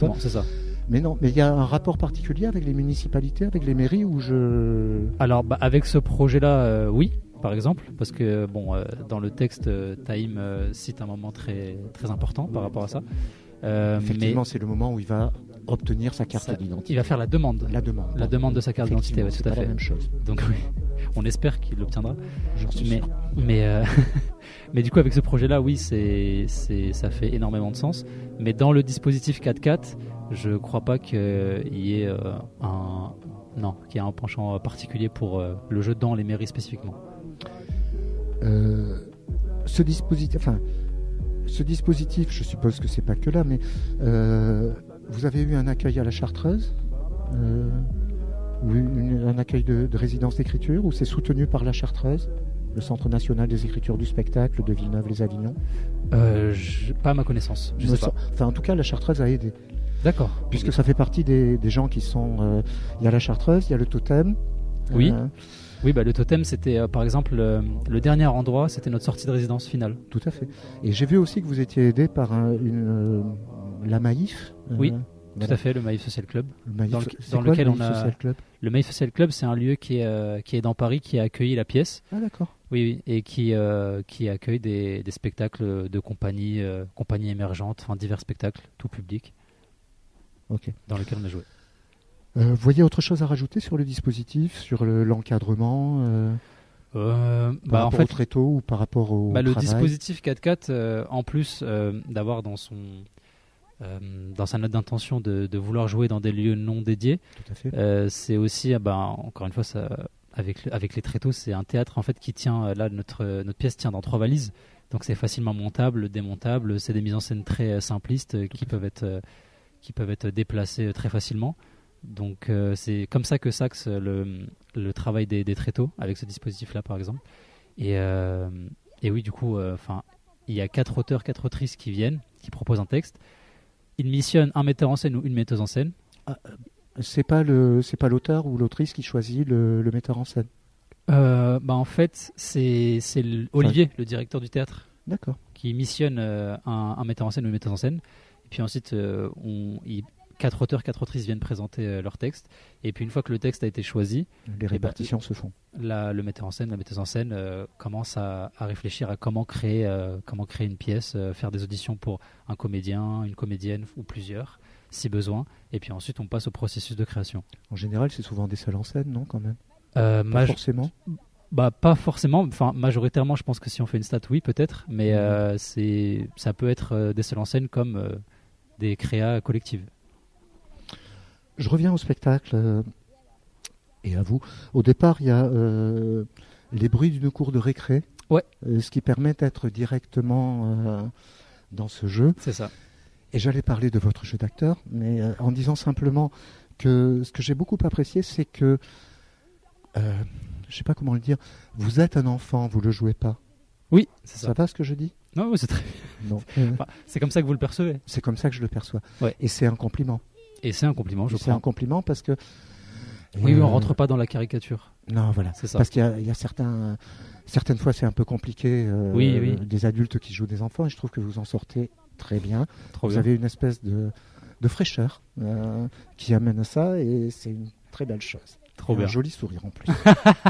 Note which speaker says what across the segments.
Speaker 1: Bon, c'est ça.
Speaker 2: Mais non, mais il y a un rapport particulier avec les municipalités, avec les mairies où je...
Speaker 1: Alors, avec ce projet-là, oui, par exemple, parce que dans le texte, Taïm cite un moment très, très important par rapport à ça.
Speaker 2: Effectivement, c'est le moment où il va obtenir sa carte d'identité.
Speaker 1: Il va faire la demande.
Speaker 2: La demande
Speaker 1: de sa carte d'identité, ouais, tout à fait.
Speaker 2: La même chose.
Speaker 1: Donc oui, on espère qu'il l'obtiendra.
Speaker 2: J'en suis sûr.
Speaker 1: Mais du coup, avec ce projet-là, oui, ça fait énormément de sens. Mais dans le dispositif 4x4, je crois pas qu'il y ait qu'il y ait un penchant particulier pour le jeu dans les mairies spécifiquement.
Speaker 2: Ce dispositif, je suppose que c'est pas que là, mais vous avez eu un accueil à la Chartreuse, un accueil de résidence d'écriture, ou c'est soutenu par la Chartreuse, le Centre national des écritures du spectacle de Villeneuve-les-Avignon?
Speaker 1: Pas à ma connaissance. Je sais pas.
Speaker 2: Enfin, en tout cas, la Chartreuse a aidé.
Speaker 1: D'accord.
Speaker 2: Puisque ça fait partie des gens qui sont. Il y a la Chartreuse, il y a le Totem.
Speaker 1: Oui. Oui, le Totem, c'était par exemple le dernier endroit, c'était notre sortie de résidence finale.
Speaker 2: Tout à fait. Et j'ai vu aussi que vous étiez aidé par la Maïf.
Speaker 1: Oui,
Speaker 2: voilà.
Speaker 1: Tout à fait, le Maïf Social Club.
Speaker 2: Dans lequel on a. Social Club
Speaker 1: le Maïf Social Club, c'est un lieu qui est dans Paris, qui a accueilli la pièce.
Speaker 2: Ah, d'accord.
Speaker 1: Oui, et qui accueille des spectacles de compagnies émergentes, enfin divers spectacles, tout public, dans lesquels on a joué.
Speaker 2: Vous voyez autre chose à rajouter sur le dispositif, sur l'encadrement par rapport au tréteau ou par rapport au
Speaker 1: le
Speaker 2: travail?
Speaker 1: Dispositif 4x4, en plus d'avoir dans sa note d'intention de vouloir jouer dans des lieux non dédiés,
Speaker 2: tout à fait.
Speaker 1: C'est aussi, encore une fois, avec les tréteaux, c'est un théâtre en fait qui tient, là notre pièce tient dans 3 valises, donc c'est facilement montable, démontable, c'est des mises en scène très simplistes qui peuvent être déplacées très facilement. Donc c'est comme ça que s'axe le travail des tréteaux avec ce dispositif-là, par exemple. Et oui, du coup, il y a 4 auteurs, 4 autrices qui viennent, qui proposent un texte. Ils missionnent un metteur en scène ou une metteuse en scène.
Speaker 2: C'est pas l'auteur ou l'autrice qui choisit le metteur en scène.
Speaker 1: En fait, c'est Olivier, le directeur du théâtre,
Speaker 2: d'accord,
Speaker 1: qui missionne un metteur en scène ou une metteuse en scène. Et puis ensuite, 4 auteurs, 4 autrices viennent présenter leur texte. Et puis une fois que le texte a été choisi,
Speaker 2: les répartitions se font.
Speaker 1: Le metteur en scène, la metteuse en scène commence à réfléchir à comment créer une pièce, faire des auditions pour un comédien, une comédienne ou plusieurs, si besoin. Et puis ensuite, on passe au processus de création. En
Speaker 2: général, c'est souvent des seuls en scène, non, quand même? Pas forcément.
Speaker 1: Pas forcément. Enfin, majoritairement, je pense que si on fait une stat, oui, peut-être. Mais ça peut être des seuls en scène comme des créas collectives.
Speaker 2: Je reviens au spectacle et à vous. Au départ, il y a les bruits d'une cour de récré, ce qui permet d'être directement dans ce jeu.
Speaker 1: C'est ça.
Speaker 2: Et j'allais parler de votre jeu d'acteur, mais en disant simplement que ce que j'ai beaucoup apprécié, c'est que, je ne sais pas comment le dire, vous êtes un enfant, vous ne le jouez pas.
Speaker 1: Oui, c'est ça.
Speaker 2: Ça va ce que je dis?
Speaker 1: Non, c'est très bien. C'est comme ça que vous le percevez.
Speaker 2: C'est comme ça que je le perçois.
Speaker 1: Ouais.
Speaker 2: Et c'est un compliment.
Speaker 1: Et c'est un compliment, je crois.
Speaker 2: C'est un compliment parce que...
Speaker 1: Oui, on ne rentre pas dans la caricature.
Speaker 2: Non, voilà. C'est ça. Parce qu'il y a certaines fois, c'est un peu compliqué, des adultes qui jouent des enfants, et je trouve que vous en sortez très bien. Vous avez une espèce de fraîcheur qui amène à ça, et c'est une très belle chose.
Speaker 1: Trop bien.
Speaker 2: Un joli sourire en plus.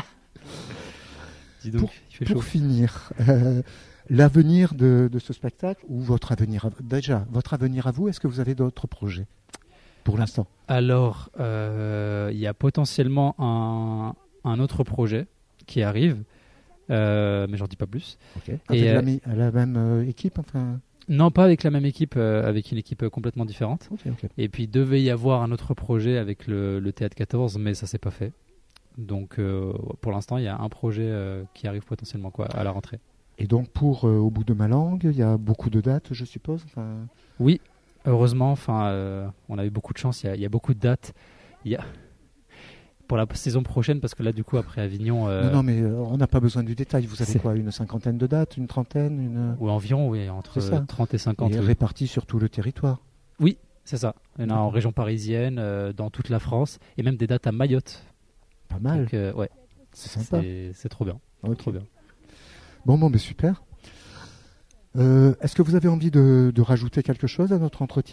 Speaker 1: Dis donc, il fait chaud.
Speaker 2: Pour finir, l'avenir de ce spectacle, ou votre avenir à vous, est-ce que vous avez d'autres projets pour l'instant?
Speaker 1: Alors, il y a potentiellement un autre projet qui arrive, mais j'en dis pas plus.
Speaker 2: Okay. Avec la même équipe, enfin?
Speaker 1: Non, pas avec la même équipe, avec une équipe complètement différente.
Speaker 2: Okay.
Speaker 1: Et puis, il devait y avoir un autre projet avec le Théâtre 14, mais ça s'est pas fait. Donc, pour l'instant, il y a un projet qui arrive potentiellement à la rentrée.
Speaker 2: Et donc, pour Au bout de ma langue, il y a beaucoup de dates, je suppose?
Speaker 1: Oui. Heureusement, on a eu beaucoup de chance. Il y a beaucoup de dates. Pour la saison prochaine, parce que là, du coup, après Avignon...
Speaker 2: Non, mais on n'a pas besoin du détail. Vous avez quoi, une 50aine de dates, une trentaine
Speaker 1: Ou environ, oui, entre 30 et 50.
Speaker 2: Et répartis sur tout le territoire.
Speaker 1: Oui, c'est ça. Il y en a en région parisienne, dans toute la France, et même des dates à Mayotte.
Speaker 2: Pas mal.
Speaker 1: Donc, ouais.
Speaker 2: C'est sympa.
Speaker 1: C'est trop bien.
Speaker 2: Okay.
Speaker 1: Trop bien.
Speaker 2: Bon, mais super. Est-ce que vous avez envie de rajouter quelque chose à notre entretien ?